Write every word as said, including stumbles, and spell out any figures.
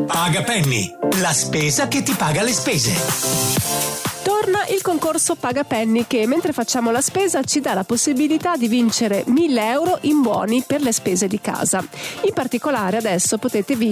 Paga Penny, la spesa che ti paga le spese. Torna il concorso Paga Penny che, mentre facciamo la spesa, ci dà la possibilità di vincere mille euro in buoni per le spese di casa. In particolare adesso potete vincere